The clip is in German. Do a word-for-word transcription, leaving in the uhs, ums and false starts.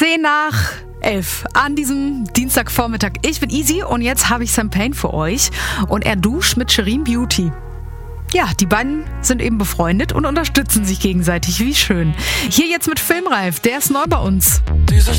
Zehn nach elf an diesem Dienstagvormittag. Ich bin Easy und jetzt habe ich Sam Payne für euch und er duscht mit Shirin Beauty. Ja, die beiden sind eben befreundet und unterstützen sich gegenseitig. Wie schön. Hier jetzt mit Filmreif, der ist neu bei uns. Diese